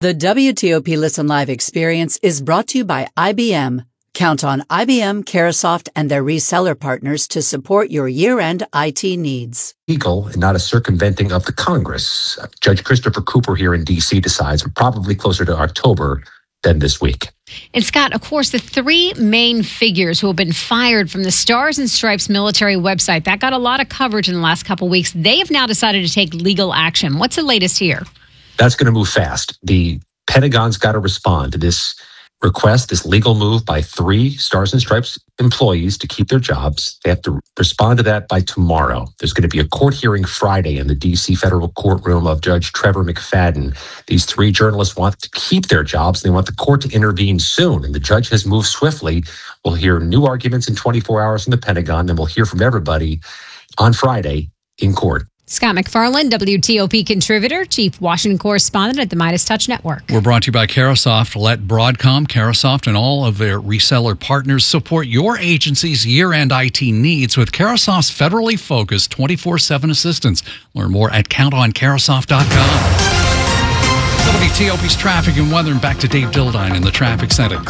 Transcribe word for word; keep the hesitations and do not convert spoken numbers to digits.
The W T O P Listen Live experience is brought to you by I B M. Count on I B M, Carahsoft, and their reseller partners to support your year-end I T needs. Legal and not a circumventing of the Congress. Judge Christopher Cooper here in D C decides probably closer to October than this week. And Scott, of course, the three main figures who have been fired from the Stars and Stripes military website, that got a lot of coverage in the last couple of weeks. They have now decided to take legal action. What's the latest here? That's going to move fast. The Pentagon's got to respond to this request, this legal move by three Stars and Stripes employees to keep their jobs. They have to respond to that by tomorrow. There's going to be a court hearing Friday in the D C federal courtroom of Judge Trevor McFadden. These three journalists want to keep their jobs. They want the court to intervene soon, and the judge has moved swiftly. We'll hear new arguments in twenty-four hours from the Pentagon, and we'll hear from everybody on Friday in court. Scott MacFarlane, W T O P contributor, chief Washington correspondent at the Midas Touch Network. We're brought to you by Carahsoft. Let Broadcom, Carahsoft, and all of their reseller partners support your agency's year-end I T needs with Carahsoft's federally focused twenty-four seven assistance. Learn more at count on carahsoft dot com. W T O P's traffic and weather, and back to Dave Dildine in the traffic center.